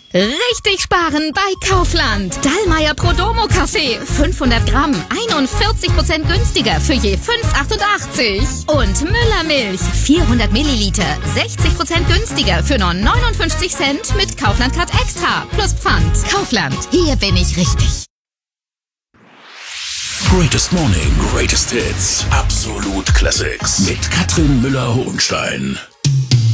Richtig sparen bei Kaufland. Dallmayr Prodomo Kaffee, 500 Gramm, 41% günstiger für je 5,88. Und Müller Milch, 400 Milliliter, 60% günstiger für nur 59 Cent mit Kaufland Card Extra plus Pfand. Kaufland, hier bin ich richtig. Greatest Morning, Greatest Hits. Absolut Classics. Mit Katrin Müller-Hohenstein.